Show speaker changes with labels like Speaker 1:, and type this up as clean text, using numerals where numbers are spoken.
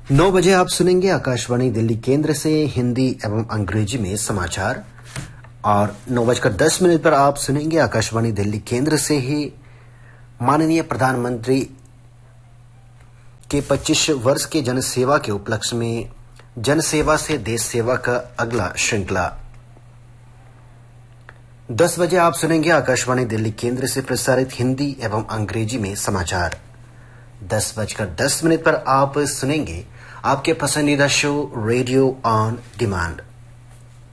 Speaker 1: 9 बजे आप सुनेंगे आकाशवाणी दिल्ली केंद्र से हिंदी एवं अंग्रेजी में समाचार और 9:10 पर आप सुनेंगे आकाशवाणी दिल्ली केंद्र से ही माननीय प्रधानमंत्री के 25 वर्ष के जनसेवा के उपलक्ष्य में जनसेवा से देश सेवा का अगला श्रृंखला। 10 बजे आप सुनेंगे आकाशवाणी दिल्ली केंद्र से प्रसारित हिंदी एवं अंग्रेजी में समाचार। 10:10 पर आप सुनेंगे आपके पसंदीदा शो रेडियो ऑन डिमांड।